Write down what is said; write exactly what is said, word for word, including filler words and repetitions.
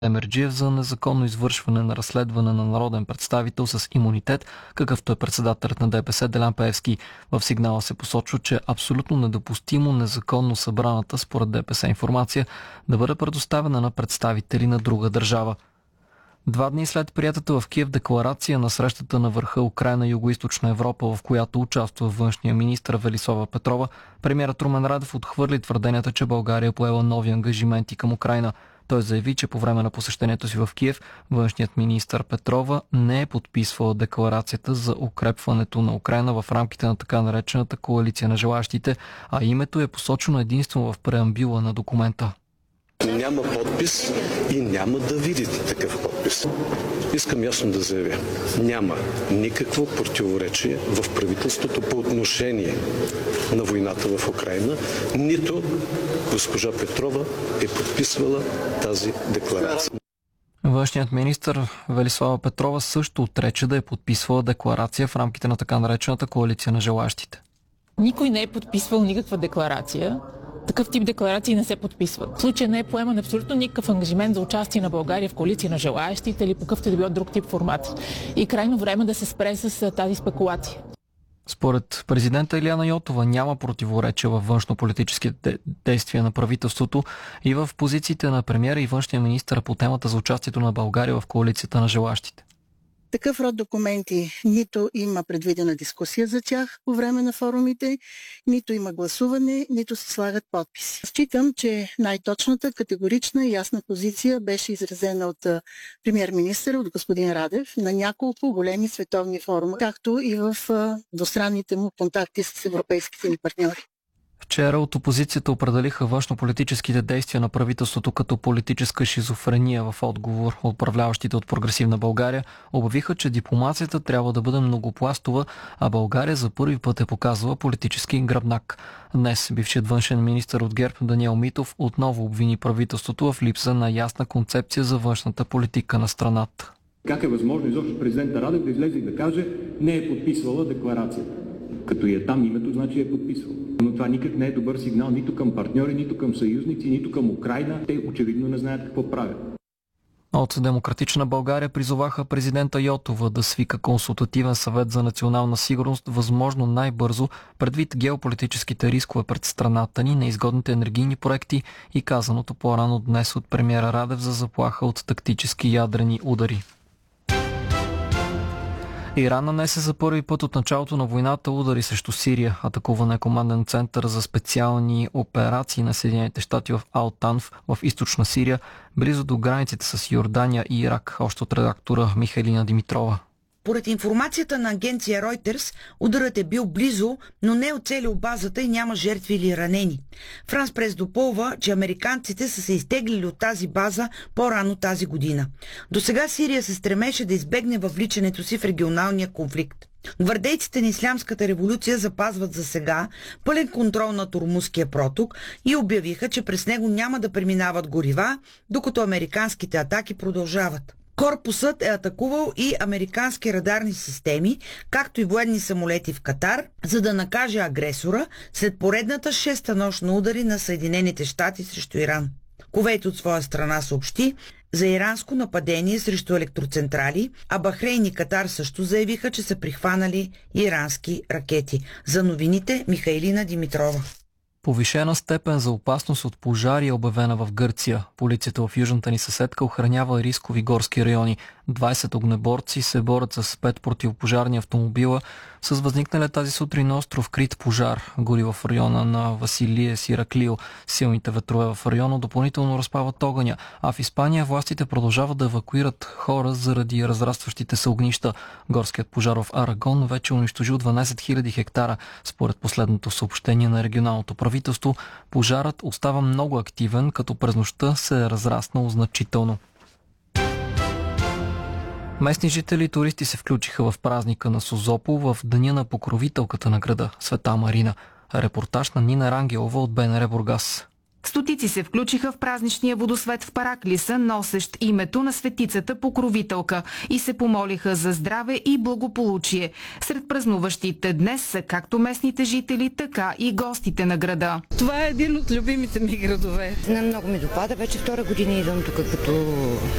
Демерджиев за незаконно извършване на разследване на народен представител с имунитет, какъвто е председателят на ДПС Делян Пеевски. В сигнала се посочва, че е абсолютно недопустимо незаконно събраната според ДПС информация да бъде предоставена на представители на друга държава. Два дни след приятата в Киев декларация на срещата на върха Украйна Югоизточна Европа, в която участва външния министър Велислава Петрова, премиерът Румен Радев отхвърли твърденията, че България е поела нови ангажименти към Украйна. Той заяви, че по време на посещението си в Киев външният министър Петрова не е подписвала декларацията за укрепването на Украйна в рамките на така наречената коалиция на желащите, а името е посочено единствено в преамбюла на документа. Няма подпис и няма да видите такъв подпис. Искам ясно да заявя. Няма никакво противоречие в правителството по отношение на войната в Украйна. Нито госпожа Петрова е подписвала тази декларация. Външният министър Велислава Петрова също отрече да е подписвала декларация в рамките на така наречената коалиция на желащите. Никой не е подписвал никаква декларация. Такъв тип декларации не се подписват. В случая не е поеман абсолютно никакъв ангажимент за участие на България в коалиция на желаящите или по какъвто да било друг тип формат. И крайно време да се спре с тази спекулация. Според президента Илияна Йотова няма противоречия във външно-политическите действия на правителството и в позициите на премиера и външния министър по темата за участието на България в коалицията на желащите. Такъв род документи нито има предвидена дискусия за тях по време на форумите, нито има гласуване, нито се слагат подписи. Считам, че най-точната, категорична и ясна позиция беше изразена от премиер-министъра, от господин Радев, на няколко големи световни форуми, както и в двустранните му контакти с европейските ни партньори. Вчера от опозицията определиха външно-политическите действия на правителството като политическа шизофрения. В отговор управляващите от Прогресивна България обявиха, че дипломацията трябва да бъде многопластова, а България за първи път е показала политически гръбнак. Днес бившият външен министър от ГЕРБ Даниел Митов отново обвини правителството в липса на ясна концепция за външната политика на страната. Как е възможно изобщо президента Радев да излезе и да каже не е подписвала декларацията? Като и е там името, значи е подписвал. Но това никак не е добър сигнал нито към партньори, нито към съюзници, нито към Украйна. Те очевидно не знаят какво правят. От Демократична България призоваха президента Йотова да свика консултативен съвет за национална сигурност възможно най-бързо, предвид геополитическите рискове пред страната ни, неизгодните енергийни проекти и казаното по-рано днес от премиера Радев за заплаха от тактически ядрени удари. Иран нанесе за първи път от началото на войната удари срещу Сирия. Атакуван е команден център за специални операции на Съединените щати в Ал-Танф в източна Сирия, близо до границите с Йордания и Ирак. Още от редактора Михайлина Димитрова. Поред информацията на агенция Reuters, ударът е бил близо, но не оцелил базата и няма жертви или ранени. Франс Прес допълва, че американците са се изтеглили от тази база по-рано тази година. До сега Сирия се стремеше да избегне въвличането си в регионалния конфликт. Гвардейците на Ислямската революция запазват за сега пълен контрол на Ормузския проток и обявиха, че през него няма да преминават горива, докато американските атаки продължават. Корпусът е атакувал и американски радарни системи, както и военни самолети в Катар, за да накаже агресора след поредната шеста нощ на удари на Съединените щати срещу Иран. Кувейт от своя страна съобщи за иранско нападение срещу електроцентрали, а Бахрейн и Катар също заявиха, че са прихванали ирански ракети. За новините Михайлина Димитрова. Повишена степен за опасност от пожари е обявена в Гърция. Полицията в южната ни съседка охранява рискови горски райони. двайсет огнеборци се борят с пет противопожарни автомобила с възникналия тази сутрин на остров Крит пожар. Гори в района на Василие Сираклио. Силните ветрове в района допълнително разпават огъня, а в Испания властите продължават да евакуират хора заради разрастващите се огнища. Горският пожар в Арагон вече унищожил дванайсет хиляди хектара. Според последното съобщение на регионалното правителство, пожарът остава много активен, като през нощта се е разраснал значително. Местни жители и туристи се включиха в празника на Созопол в деня на покровителката на града Света Марина. Репортаж на Нина Рангелова от БНР Бургас. Стотици се включиха в празничния водосвет в Параклиса, носещ името на светицата покровителка, и се помолиха за здраве и благополучие. Сред празнуващите днес са както местните жители, така и гостите на града. Това е един от любимите ми градове. На много ми допада. Вече втора година идвам тук като